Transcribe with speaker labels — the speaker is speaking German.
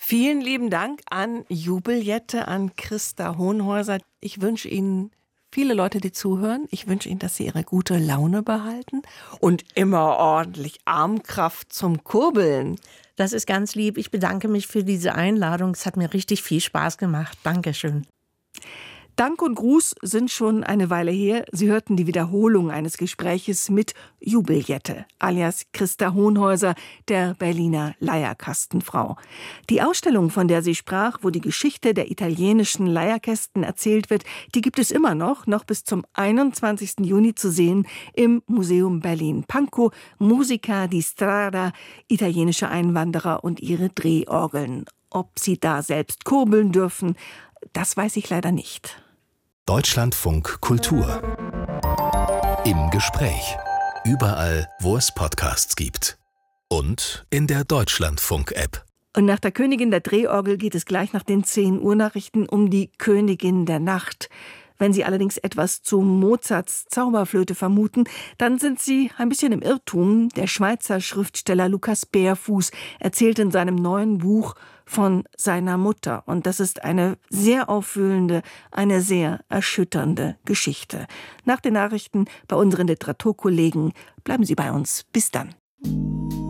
Speaker 1: Vielen lieben Dank an Jubeljette, an Christa Hohenhäuser. Ich wünsche Ihnen, viele Leute, die zuhören, ich wünsche Ihnen, dass Sie Ihre gute Laune behalten und immer ordentlich Armkraft zum Kurbeln.
Speaker 2: Das ist ganz lieb. Ich bedanke mich für diese Einladung. Es hat mir richtig viel Spaß gemacht. Dankeschön.
Speaker 1: Dank und Gruß sind schon eine Weile her. Sie hörten die Wiederholung eines Gespräches mit Jubeljette, alias Christa Hohenhäuser, der Berliner Leierkastenfrau. Die Ausstellung, von der sie sprach, wo die Geschichte der italienischen Leierkästen erzählt wird, die gibt es immer noch bis zum 21. Juni zu sehen im Museum Berlin-Pankow. Musica di Strada, italienische Einwanderer und ihre Drehorgeln. Ob sie da selbst kurbeln dürfen, das weiß ich leider nicht.
Speaker 3: Deutschlandfunk Kultur. Im Gespräch. Überall, wo es Podcasts gibt. Und in der Deutschlandfunk-App.
Speaker 1: Und nach der Königin der Drehorgel geht es gleich nach den 10 Uhr Nachrichten um die Königin der Nacht. Wenn Sie allerdings etwas zu Mozarts Zauberflöte vermuten, dann sind Sie ein bisschen im Irrtum. Der Schweizer Schriftsteller Lukas Bärfuß erzählt in seinem neuen Buch von seiner Mutter. Und das ist eine sehr aufwühlende, eine sehr erschütternde Geschichte. Nach den Nachrichten bei unseren Literaturkollegen bleiben Sie bei uns. Bis dann.